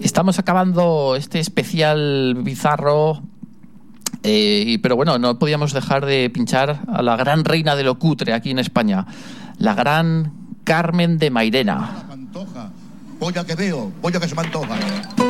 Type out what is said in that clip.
Estamos acabando este especial bizarro, pero bueno, no podíamos dejar de pinchar a la gran reina de lo cutre aquí en España, la gran Carmen de Mairena. Polla que veo, polla que se me antoja.